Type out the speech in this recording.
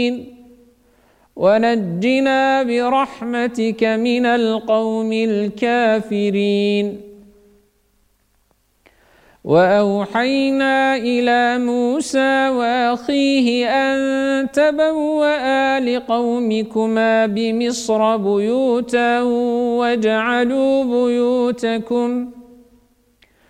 ونجنا برحمتك من القوم الكافرين. وأوحينا إلى موسى وأخيه أن تبوأ لقومكما بمصر بيوتا واجعلوا بيوتكم